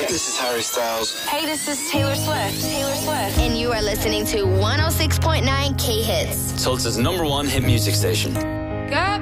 This is Harry Styles. Hey, this is Taylor Swift. And you are listening to 106.9 K-Hits. Tulsa's #1 hit music station. Go!